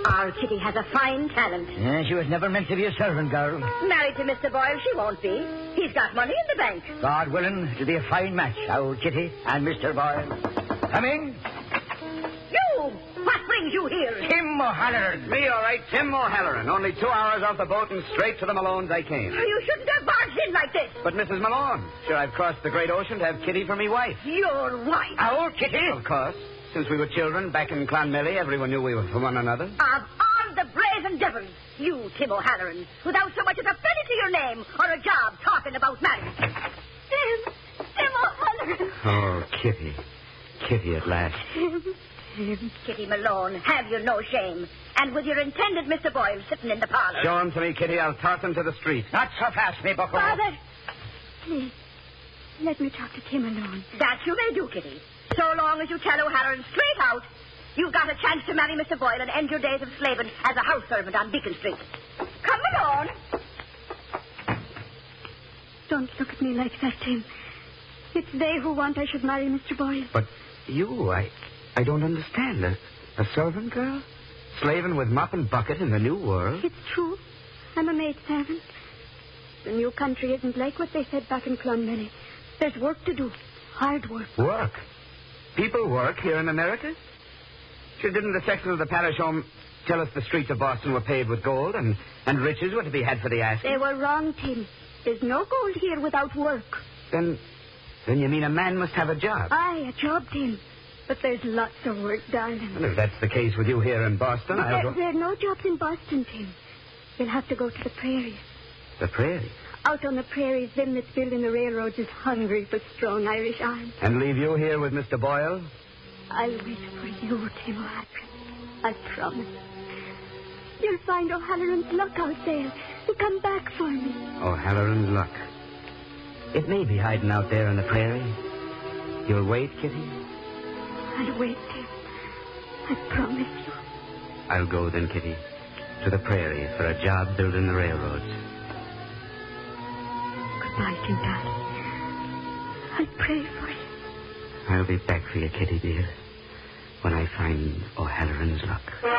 Our Kitty has a fine talent. She was never meant to be a servant girl. Married to Mr. Boyle, she won't be. He's got money in the bank. God willing, it'll be a fine match, our Kitty and Mr. Boyle. Come in. You! What brings you here? Tim O'Halloran. Me, all right, Tim O'Halloran. Only 2 hours off the boat and straight to the Malones I came. You shouldn't have barged in like this. But Mrs. Malone, sure, I've crossed the great ocean to have Kitty for me wife. Your wife? Our Kitty? Of course. Since we were children back in Clonmilly, everyone knew we were for one another. Of all the brazen devils, you, Tim O'Halloran, without so much as a penny to your name or a job talking about marriage. Tim O'Halloran. Oh, Kitty. Kitty at last. Kitty Malone, have you no shame? And with your intended Mr. Boyle sitting in the parlor. Show him to me, Kitty. I'll toss him to the street. Not so fast, me bucko. Father, please, let me talk to Tim alone. That you may do, Kitty. So long as you tell O'Halloran straight out, you've got a chance to marry Mr. Boyle and end your days of slaving as a house servant on Beacon Street. Come along. Don't look at me like that, Tim. It's they who want I should marry Mr. Boyle. But you, I don't understand. A servant girl? Slaving with mop and bucket in the new world? It's true. I'm a maid servant. The new country isn't like what they said back in Clonmilly. There's work to do. Hard work. Work? People work here in America? Sure, didn't the sexton of the parish home tell us the streets of Boston were paved with gold and riches were to be had for the asking? They were wrong, Tim. There's no gold here without work. Then you mean a man must have a job? Aye, a job, Tim. But there's lots of work, darling. Well, if that's the case with you here in Boston, There are no jobs in Boston, Tim. You'll have to go to the prairies. The prairie? Out on the prairies, them that's building the railroads is hungry for strong Irish arms. And leave you here with Mr. Boyle? I'll wait for you, Tim O'Halloran. I promise. You'll find O'Halloran's luck out there and come back for me. O'Halloran's luck. It may be hiding out there in the prairie. You'll wait, Kitty? I'll wait, Tim. I promise you. I'll go then, Kitty, to the prairie for a job building the railroads. Goodbye, Tim, darling. I'll pray for you. I'll be back for you, Kitty, dear, when I find O'Halloran's luck.